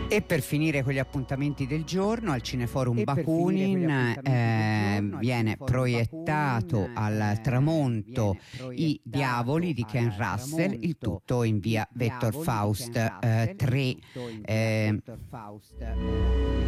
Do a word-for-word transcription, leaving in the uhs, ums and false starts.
E per finire con gli appuntamenti del giorno, al Cineforum Bakunin eh, viene proiettato al tramonto I Diavoli di Ken Russell, il tutto in via Vettor Faust eh, tre. Eh,